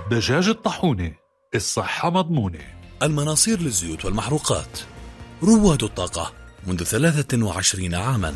دجاج الطاحونة، الصحة مضمونة. المناصير للزيوت والمحروقات، رواد الطاقة منذ 23 عاما.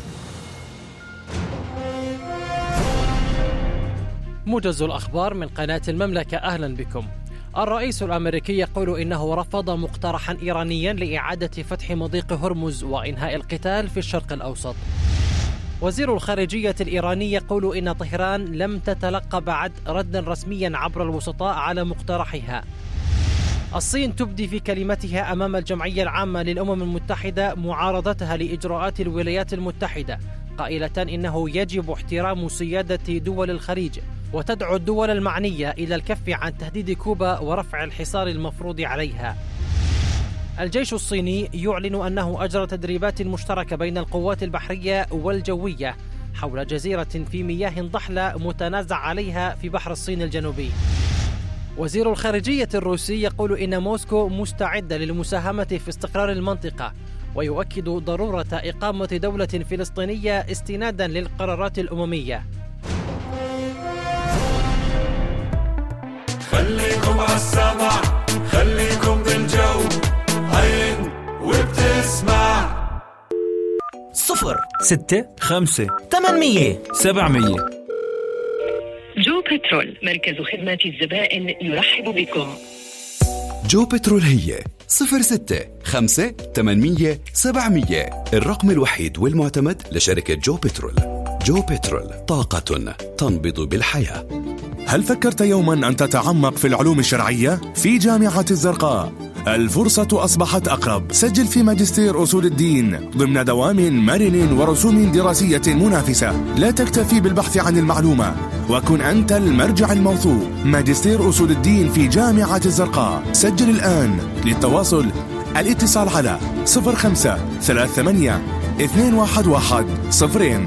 موجز الأخبار من قناة المملكة، أهلا بكم. الرئيس الأمريكي يقول إنه رفض مقترحا إيرانيا لإعادة فتح مضيق هرمز وإنهاء القتال في الشرق الأوسط. وزير الخارجية الإيراني يقول إن طهران لم تتلقى بعد ردا رسميا عبر الوسطاء على مقترحها. الصين تبدي في كلمتها أمام الجمعية العامة للأمم المتحدة معارضتها لإجراءات الولايات المتحدة، قائلة إنه يجب احترام سيادة دول الخليج، وتدعو الدول المعنية إلى الكف عن تهديد كوبا ورفع الحصار المفروض عليها. الجيش الصيني يعلن أنه أجرى تدريبات مشتركة بين القوات البحرية والجوية حول جزيرة في مياه ضحلة متنازع عليها في بحر الصين الجنوبي. وزير الخارجية الروسي يقول إن موسكو مستعدة للمساهمة في استقرار المنطقة، ويؤكد ضرورة إقامة دولة فلسطينية استنادا للقرارات الأممية. خليكم عالسمع، خليكم بالجو، عين وبتسمع. 0 6 5 800 700. جو بترول، مركز خدمات الزبائن يرحب بكم. جو بترول هي 06 5 800 700، الرقم الوحيد والمعتمد لشركة جو بترول. جو بترول، طاقة تنبض بالحياة. هل فكرت يوما أن تتعمق في العلوم الشرعية؟ في جامعة الزرقاء الفرصة أصبحت أقرب. سجل في ماجستير أصول الدين ضمن دوام مرن ورسوم دراسية منافسة. لا تكتفي بالبحث عن المعلومة، وكن أنت المرجع الموثوق. ماجستير أصول الدين في جامعة الزرقاء. سجل الآن. للتواصل الاتصال على 05 38 211 0.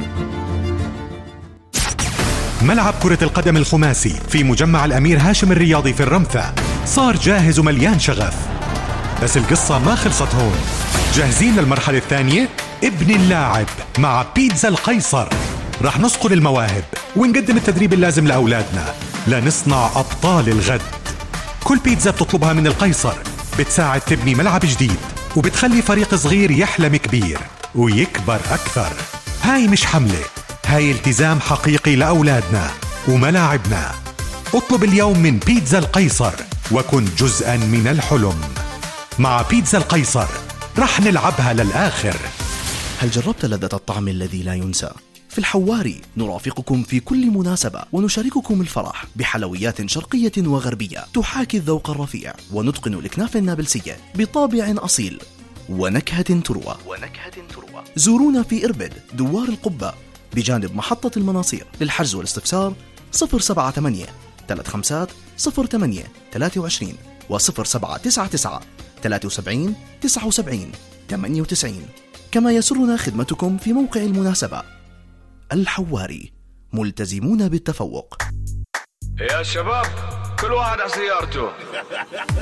ملعب كرة القدم الخماسي في مجمع الأمير هاشم الرياضي في الرمثة صار جاهز ومليان شغف، بس القصة ما خلصت هون. جاهزين للمرحلة الثانية؟ ابن اللاعب مع بيتزا القيصر. رح نصقل المواهب ونقدم التدريب اللازم لأولادنا لنصنع أبطال الغد. كل بيتزا بتطلبها من القيصر بتساعد تبني ملعب جديد، وبتخلي فريق صغير يحلم كبير ويكبر أكثر. هاي مش حملة، هاي التزام حقيقي لأولادنا وملاعبنا. اطلب اليوم من بيتزا القيصر وكن جزءا من الحلم. مع بيتزا القيصر رح نلعبها للآخر. هل جربت لذة الطعم الذي لا ينسى؟ في الحواري نرافقكم في كل مناسبة ونشارككم الفرح بحلويات شرقية وغربية تحاكي الذوق الرفيع، ونتقن الأكناف النابلسية بطابع أصيل ونكهة تروى. زورونا في إربد دوار القبة بجانب محطة المناصير. للحجز والاستفسار 078 35 08 23 و 0799 73 79 98. كما يسرنا خدمتكم في موقع المناسبة. الحواري، ملتزمون بالتفوق. يا شباب كل واحد على سيارته.